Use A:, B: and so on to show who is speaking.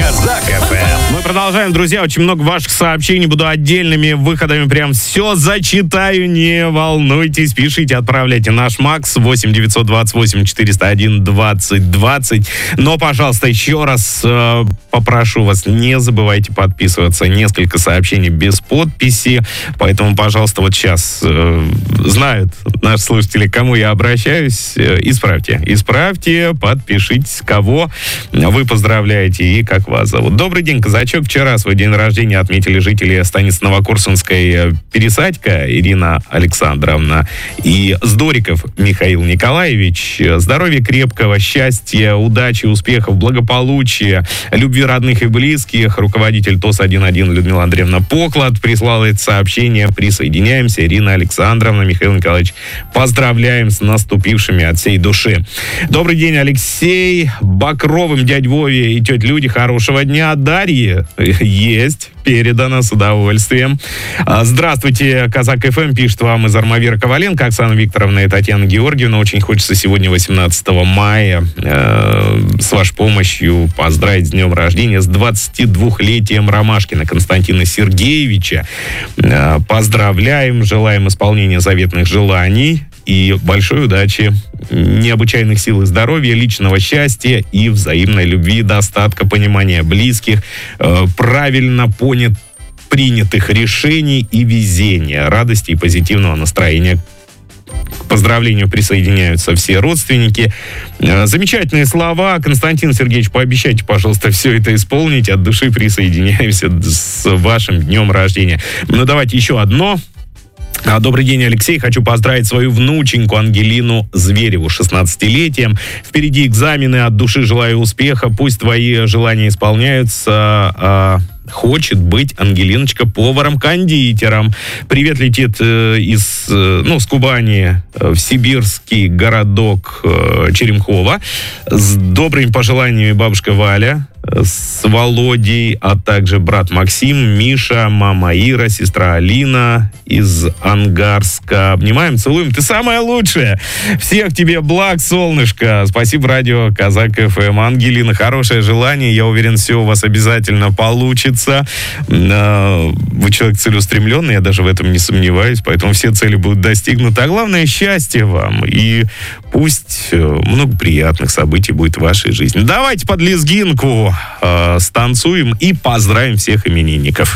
A: Казак ФМ.
B: Мы продолжаем, друзья. Очень много ваших сообщений. Буду отдельными выходами прям все зачитаю. Не волнуйтесь, пишите, отправляйте. Наш Макс 8 928 401 20 20. Но, пожалуйста, еще раз попрошу вас, не забывайте подписываться. Несколько сообщений без подписи. Поэтому, пожалуйста, вот сейчас знают наши слушатели, к кому я обращаюсь. Исправьте, подпишитесь, кого вы поздравляете и как вас зовут. Добрый день, казачок. Вчера свой день рождения отметили жители станицы Новокурсунской Пересадька Ирина Александровна и Здориков Михаил Николаевич. Здоровья крепкого, счастья, удачи, успехов, благополучия, любви родных и близких. Руководитель ТОС-1-1 Людмила Андреевна Поклад прислала это сообщение. Присоединяемся. Ирина Александровна, Михаил Николаевич, поздравляем с наступившими от всей души. Добрый день, Алексей. Бакровым, дядь Вове и тетя Люде хорошего дня. Дарье есть. Передано с удовольствием. Здравствуйте, Казак ФМ, пишет вам из Армавира Коваленко, Оксана Викторовна и Татьяна Георгиевна. Очень хочется сегодня, 18 мая, с вашей помощью поздравить с днем рождения с 22-летием Ромашкина Константина Сергеевича. Поздравляем, желаем исполнения заветных желаний и большой удачи, необычайных сил и здоровья, личного счастья и взаимной любви, достатка, понимания близких, правильно принятых решений и везения, радости и позитивного настроения. К поздравлению присоединяются все родственники. Замечательные слова. Константин Сергеевич, пообещайте, пожалуйста, все это исполнить. От души присоединяемся с вашим днем рождения. Ну, давайте еще одно. Добрый день, Алексей. Хочу поздравить свою внученьку Ангелину Звереву 16-летием. Впереди экзамены. От души желаю успеха. Пусть твои желания исполняются. Хочет быть Ангелиночка поваром-кондитером. Привет летит с Кубани в сибирский городок Черемхово. С добрыми пожеланиями бабушка Валя, с Володей, а также брат Максим, Миша, мама Ира, сестра Алина из Ангарска. Обнимаем, целуем. Ты самая лучшая. Всех тебе благ, солнышко. Спасибо, радио Казак ФМ. Ангелина, хорошее желание. Я уверен, все у вас обязательно получится. Вы человек целеустремленный, я даже в этом не сомневаюсь. Поэтому все цели будут достигнуты. А главное, счастье вам. И пусть много приятных событий будет в вашей жизни. Давайте под лезгинку станцуем и поздравим всех именинников.